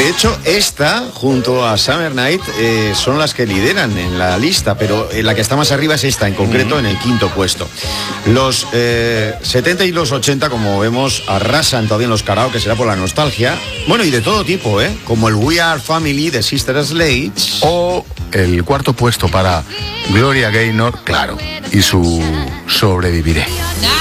De hecho, esta, junto a Summer Night, son las que lideran en la lista, pero la que está más arriba es esta, en concreto, en el quinto puesto. Los 70 y los 80, como vemos, arrasan todavía en los karaoke, será por la nostalgia. Bueno, y de todo tipo, como el We Are Family de Sister Sledge. O el cuarto puesto para Gloria Gaynor, claro, y su Sobreviviré.